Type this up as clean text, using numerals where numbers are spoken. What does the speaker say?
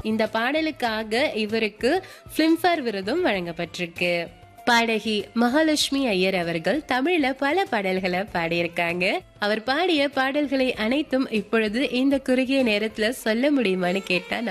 இந்த பாடலுக்காக இவருக்கு பிலிம்பேர் விருதும் வழங்கப்பட்டிருக்கு. பாடகி மகாலட்சுமி ஐயர் அவர்கள் தமிழ்ல பல பாடல்களை பாடியிருக்காங்க. அவர் பாடிய பாடல்களை அனைத்தும் இப்பொழுது இந்த குறுகிய நேரத்துல சொல்ல முடியுமான்னு கேட்டா